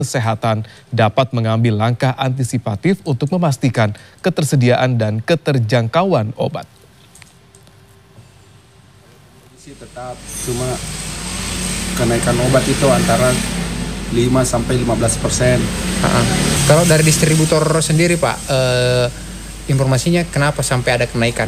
Kesehatan dapat mengambil langkah antisipatif untuk memastikan ketersediaan dan keterjangkauan obat. Tetap cuma kenaikan obat itu antara 5-15%. Kalau dari distributor sendiri Pak, informasinya kenapa sampai ada kenaikan?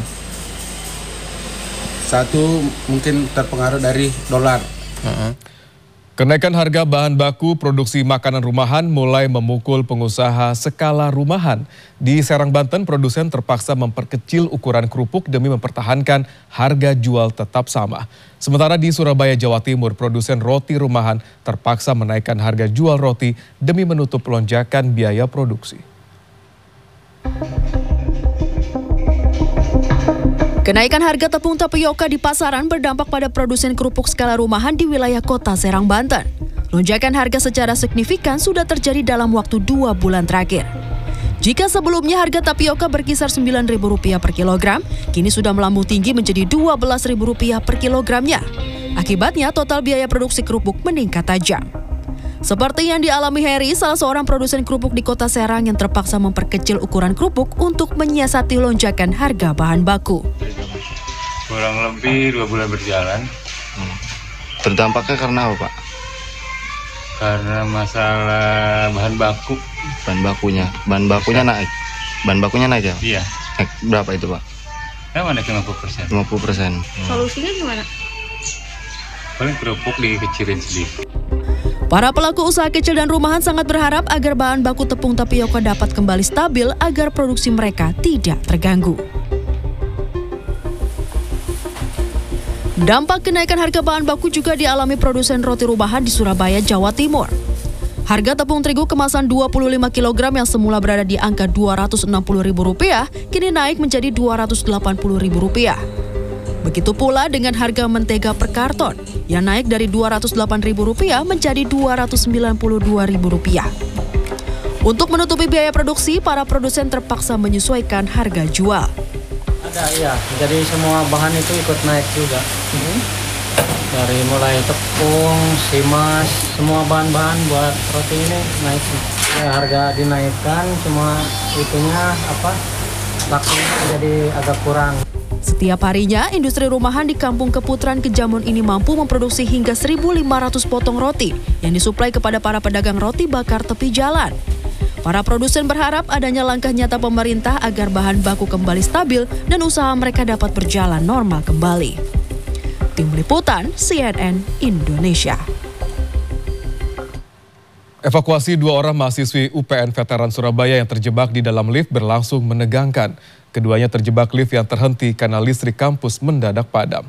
Satu mungkin terpengaruh dari dolar. Kenaikan harga bahan baku produksi makanan rumahan mulai memukul pengusaha skala rumahan. Di Serang, Banten, produsen terpaksa memperkecil ukuran kerupuk demi mempertahankan harga jual tetap sama. Sementara di Surabaya, Jawa Timur, produsen roti rumahan terpaksa menaikkan harga jual roti demi menutup lonjakan biaya produksi. Kenaikan harga tepung tapioka di pasaran berdampak pada produsen kerupuk skala rumahan di wilayah kota Serang, Banten. Lonjakan harga secara signifikan sudah terjadi dalam waktu 2 bulan terakhir. Jika sebelumnya harga tapioka berkisar Rp9.000 per kilogram, kini sudah melambung tinggi menjadi Rp12.000 per kilogramnya. Akibatnya total biaya produksi kerupuk meningkat tajam. Seperti yang dialami Heri, salah seorang produsen kerupuk di kota Serang yang terpaksa memperkecil ukuran kerupuk untuk menyiasati lonjakan harga bahan baku. Kurang lebih 2 bulan berjalan. Terdampaknya karena apa, Pak? Karena masalah bahan baku. Bahan bakunya naik. Bahan bakunya naik ya? Iya. Naik berapa itu, Pak? Naik 50%. 50%. Solusinya gimana? Paling kerupuk dikecilin sedikit. Para pelaku usaha kecil dan rumahan sangat berharap agar bahan baku tepung tapioka dapat kembali stabil agar produksi mereka tidak terganggu. Dampak kenaikan harga bahan baku juga dialami produsen roti rumahan di Surabaya, Jawa Timur. Harga tepung terigu kemasan 25 kg yang semula berada di angka Rp260.000 kini naik menjadi Rp280.000. Begitu pula dengan harga mentega per karton yang naik dari Rp208.000 menjadi Rp292.000. Untuk menutupi biaya produksi, para produsen terpaksa menyesuaikan harga jual. Ada, iya. Jadi semua bahan itu ikut naik juga. Dari mulai tepung, simas, semua bahan-bahan buat roti ini naik. Ya, harga dinaikkan, cuma itunya lakunya jadi agak kurang. Setiap harinya, industri rumahan di Kampung Keputaran Kejamun ini mampu memproduksi hingga 1.500 potong roti yang disuplai kepada para pedagang roti bakar tepi jalan. Para produsen berharap adanya langkah nyata pemerintah agar bahan baku kembali stabil dan usaha mereka dapat berjalan normal kembali. Tim Liputan CNN Indonesia. Evakuasi 2 orang mahasiswi UPN Veteran Surabaya yang terjebak di dalam lift berlangsung menegangkan. Keduanya terjebak lift yang terhenti karena listrik kampus mendadak padam.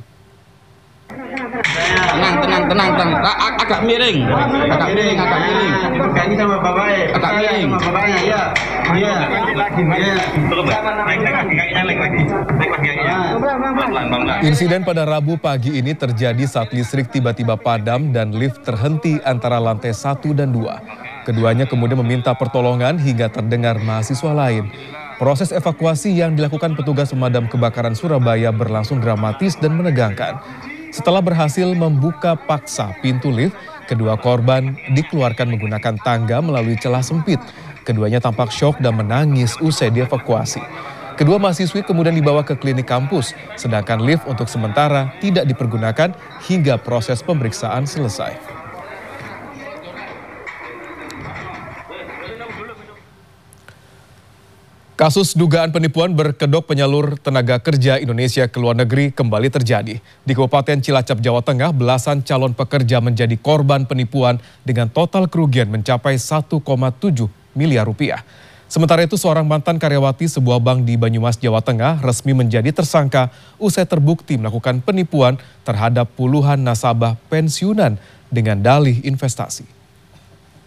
Tenang. Agak miring. Agak miring. Ganti sama bapaknya. Agak miring. Sama bapaknya, iya. Insiden pada Rabu pagi ini terjadi saat listrik tiba-tiba padam dan lift terhenti antara lantai 1 dan 2. Keduanya kemudian meminta pertolongan hingga terdengar mahasiswa lain. Proses evakuasi yang dilakukan petugas pemadam kebakaran Surabaya berlangsung dramatis dan menegangkan. Setelah berhasil membuka paksa pintu lift, kedua korban dikeluarkan menggunakan tangga melalui celah sempit. Keduanya tampak syok dan menangis usai dievakuasi. Kedua mahasiswi kemudian dibawa ke klinik kampus, sedangkan lift untuk sementara tidak dipergunakan hingga proses pemeriksaan selesai. Kasus dugaan penipuan berkedok penyalur tenaga kerja Indonesia ke luar negeri kembali terjadi. Di Kabupaten Cilacap, Jawa Tengah, belasan calon pekerja menjadi korban penipuan dengan total kerugian mencapai 1,7 miliar rupiah. Sementara itu, seorang mantan karyawati sebuah bank di Banyumas, Jawa Tengah resmi menjadi tersangka usai terbukti melakukan penipuan terhadap puluhan nasabah pensiunan dengan dalih investasi.